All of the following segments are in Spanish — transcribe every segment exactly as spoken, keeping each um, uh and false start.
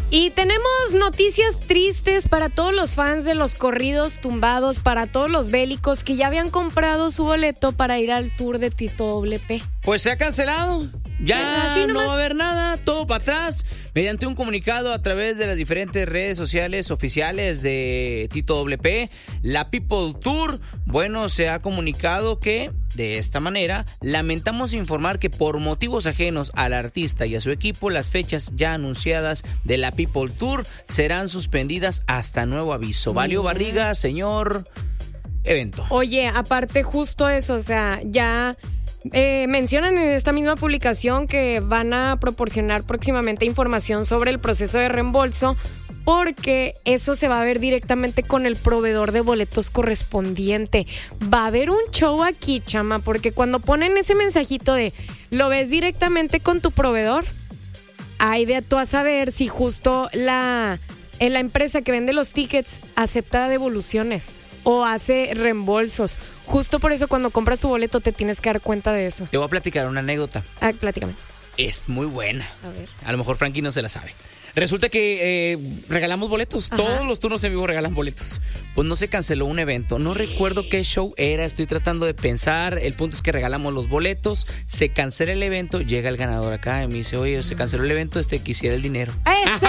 Y tenemos noticias tristes para todos los fans de los corridos tumbados, para todos los bélicos que ya habían comprado su boleto para ir al tour de Tito Doble P. Pues se ha cancelado. Ya Sí, no va a haber nada, todo para atrás. Mediante un comunicado a través de las diferentes redes sociales oficiales de Tito Doble P, la People Tour, bueno, se ha comunicado que, de esta manera, lamentamos informar que por motivos ajenos al artista y a su equipo, las fechas ya anunciadas de la People Tour serán suspendidas hasta nuevo aviso. Valió barriga, señor evento. Oye, aparte justo eso, o sea, ya... Eh, mencionan en esta misma publicación que van a proporcionar próximamente información sobre el proceso de reembolso, porque eso se va a ver directamente con el proveedor de boletos correspondiente. Va a haber un show aquí, chama, porque cuando ponen ese mensajito de lo ves directamente con tu proveedor, ahí ve tú a saber si justo la, en la empresa que vende los tickets acepta devoluciones o hace reembolsos. Justo por eso cuando compras tu boleto te tienes que dar cuenta de eso. Te voy a platicar una anécdota. Ah, platícame. Es muy buena. A ver. A lo mejor Frankie no se la sabe. Resulta que eh, regalamos boletos. Ajá. Todos los turnos en vivo regalan boletos. Pues no se canceló un evento. No recuerdo qué show era. Estoy tratando de pensar. El punto es que regalamos los boletos. Se cancela el evento. Llega el ganador acá y me dice, oye, se canceló el evento. Este quisiera el dinero. ¡Eso,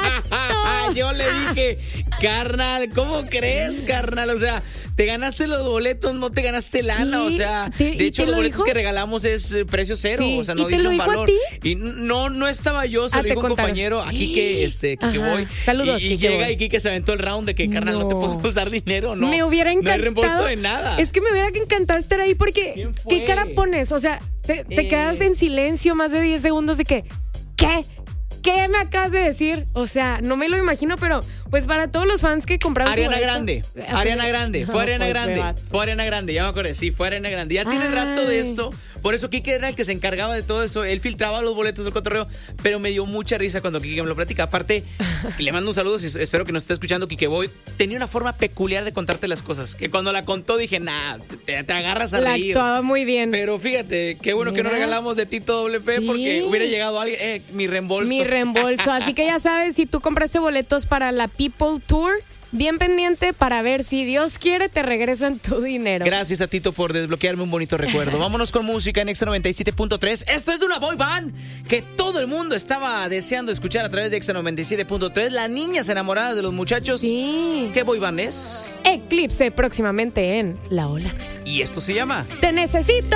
vato! Yo le dije, carnal, ¿cómo crees, carnal? O sea, te ganaste los boletos, no te ganaste lana. ¿Qué? O sea, ¿Te- de y hecho, te los lo boletos dijo? que regalamos es eh, precio cero. Sí. O sea, no ¿Y te dice lo un dijo a valor. ti? Y no, no estaba yo, se Ah, lo te dijo un contaron. compañero, a Quique, este, Quique Ajá. Boy. Saludos, y, y Quique llega Boy. y Quique se aventó el round de que, carnal, no, te No. podemos dar dinero, no. Me hubiera encantado. No hay reembolso de nada. Es que me hubiera encantado estar ahí porque ¿Quién fue? ¿qué cara pones? O sea, te, te Eh. quedas en silencio más de diez segundos de que ¿qué? ¿Qué me acabas de decir? O sea, no me lo imagino, pero pues para todos los fans que compraron Ariana su boleto- Grande, Ah, Ariana Grande, fue no, Ariana pues, Grande, se va. fue Ariana Grande, ya me acordé, sí, fue Ariana Grande. Ya tiene rato de Ay. esto, por eso Quique era el que se encargaba de todo eso, él filtraba los boletos del cotorreo, pero me dio mucha risa cuando Quique me lo platica. Aparte, le mando un saludo, si- espero que nos esté escuchando Quique Boy. Tenía una forma peculiar de contarte las cosas, que cuando la contó dije, nah, te, te agarras a La reír. actuaba muy bien. Pero fíjate, qué bueno que no Mira. regalamos de Tito Doble P, Sí. porque hubiera llegado alguien, eh, mi reembolso. Mi reembolso. Así que ya sabes, si tú compraste boletos para la People Tour, bien pendiente para ver si Dios quiere te regresan tu dinero. Gracias a Tito por desbloquearme un bonito recuerdo. Vámonos con música en Extra noventa y siete punto tres. Esto es de una boy band que todo el mundo estaba deseando escuchar a través de Extra noventa y siete punto tres. Las niñas enamoradas de los muchachos. Sí. ¿Qué boy band es? Eclipse próximamente en La Ola. Y esto se llama... Te necesito.